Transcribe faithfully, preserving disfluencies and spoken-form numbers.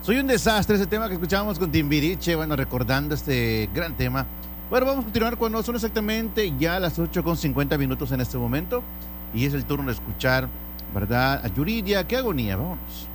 Soy un desastre, ese tema que escuchábamos con Timbiriche, bueno, recordando este gran tema. Bueno, vamos a continuar cuando son exactamente ya las ocho con cincuenta minutos en este momento. Y es el turno de escuchar, ¿verdad? A Yuridia, qué agonía, vámonos.